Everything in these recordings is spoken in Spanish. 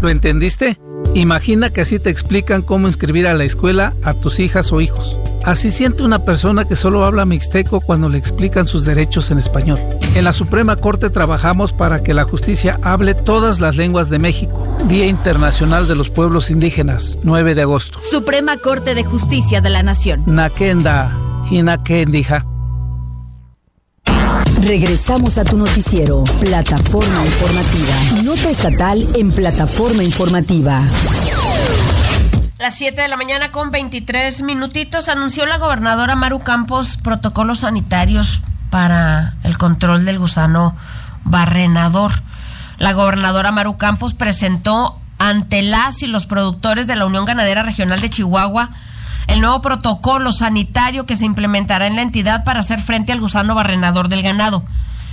¿Lo entendiste? Imagina que así te explican cómo inscribir a la escuela a tus hijas o hijos. Así siente una persona que solo habla mixteco cuando le explican sus derechos en español. En la Suprema Corte trabajamos para que la justicia hable todas las lenguas de México. Día Internacional de los Pueblos Indígenas, 9 de agosto. Suprema Corte de Justicia de la Nación. Nakenda, Hinakendija. Regresamos a tu noticiero, Plataforma Informativa. Nota estatal en Plataforma Informativa. Las 7 de la mañana con 23 minutitos, anunció la gobernadora Maru Campos protocolos sanitarios para el control del gusano barrenador. La gobernadora Maru Campos presentó ante las y los productores de la Unión Ganadera Regional de Chihuahua el nuevo protocolo sanitario que se implementará en la entidad para hacer frente al gusano barrenador del ganado.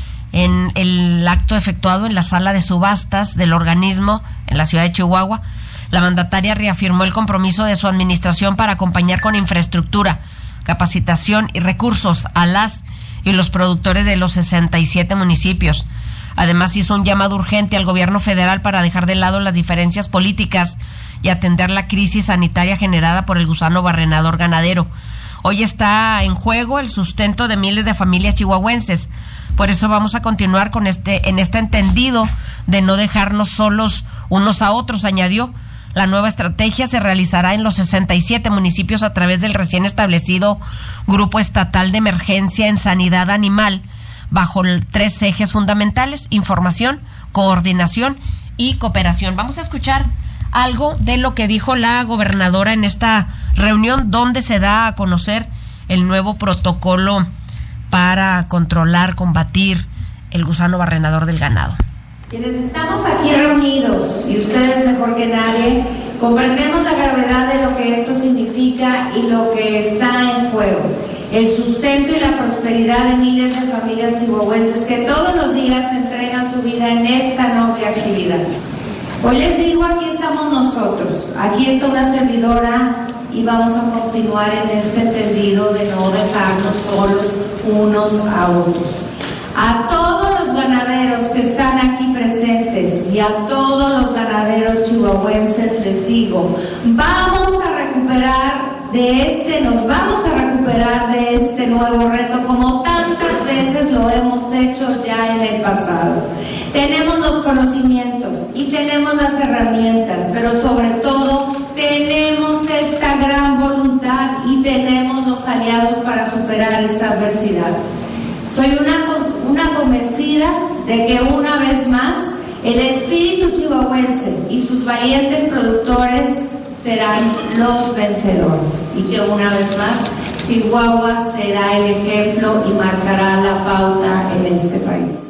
En el acto efectuado en la sala de subastas del organismo en la ciudad de Chihuahua, la mandataria reafirmó el compromiso de su administración para acompañar con infraestructura, capacitación y recursos a las y los productores de los 67 municipios. Además, hizo un llamado urgente al gobierno federal para dejar de lado las diferencias políticas y atender la crisis sanitaria generada por el gusano barrenador ganadero. Hoy está en juego el sustento de miles de familias chihuahuenses. Por eso vamos a continuar con en este entendido de no dejarnos solos unos a otros, añadió. La nueva estrategia se realizará en los 67 municipios a través del recién establecido Grupo Estatal de Emergencia en Sanidad Animal, bajo 3 ejes fundamentales: información, coordinación y cooperación. Vamos a escuchar algo de lo que dijo la gobernadora en esta reunión, donde se da a conocer el nuevo protocolo para controlar, combatir el gusano barrenador del ganado. Quienes estamos aquí reunidos, y ustedes mejor que nadie, comprendemos la gravedad de lo que esto significa y lo que está en juego: el sustento y la prosperidad de miles de familias chihuahuenses que todos los días entregan su vida en esta noble actividad. Hoy les digo, aquí estamos nosotros, aquí está una servidora, y vamos a continuar en este entendido de no dejarnos solos unos a otros. A todos los ganaderos que están aquí presentes y a todos los ganaderos chihuahuenses les digo, nos vamos a recuperar de este nuevo reto como tantas veces lo hemos hecho ya en el pasado. Tenemos los conocimientos y tenemos las herramientas, pero sobre todo tenemos esta gran voluntad y tenemos los aliados para superar esta adversidad. Soy una convencida de que una vez más el espíritu chihuahuense y sus valientes productores serán los vencedores, y que una vez más Chihuahua será el ejemplo y marcará la pauta en este país.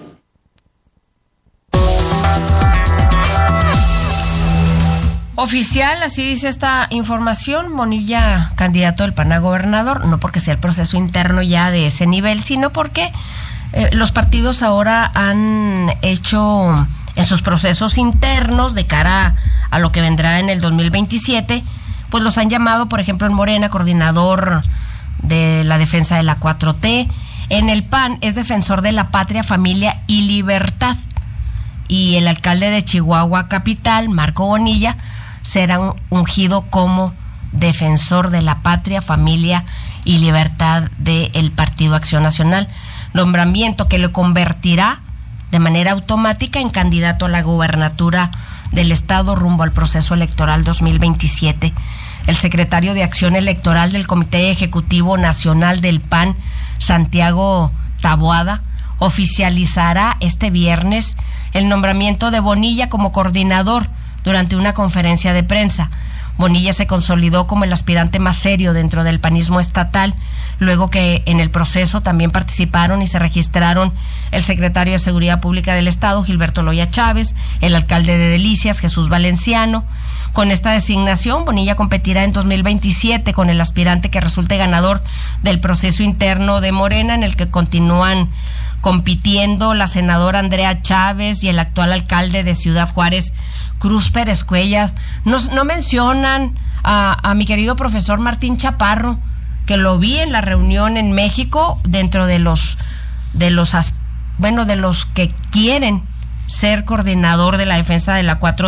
Oficial, así dice esta información. Bonilla, candidato del PAN a gobernador, no porque sea el proceso interno ya de ese nivel, sino porque los partidos ahora han hecho en sus procesos internos de cara a lo que vendrá en el 2027, pues los han llamado, por ejemplo, en Morena, coordinador de la defensa de la 4T. En el PAN es defensor de la patria, familia y libertad. Y el alcalde de Chihuahua Capital, Marco Bonilla, será ungido como defensor de la patria, familia y libertad del Partido Acción Nacional. Nombramiento que lo convertirá de manera automática en candidato a la gubernatura del estado rumbo al proceso electoral 2027. El secretario de Acción Electoral del Comité Ejecutivo Nacional del PAN, Santiago Taboada, oficializará este viernes el nombramiento de Bonilla como coordinador durante una conferencia de prensa. Bonilla se consolidó como el aspirante más serio dentro del panismo estatal, luego que en el proceso también participaron y se registraron el secretario de Seguridad Pública del Estado, Gilberto Loya Chávez, el alcalde de Delicias, Jesús Valenciano. Con esta designación, Bonilla competirá en 2027 con el aspirante que resulte ganador del proceso interno de Morena, en el que continúan compitiendo la senadora Andrea Chávez y el actual alcalde de Ciudad Juárez, Cruz Pérez Cuellas. No mencionan a mi querido profesor Martín Chaparro, que lo vi en la reunión en México, dentro de los que quieren ser coordinador de la defensa de la 4T.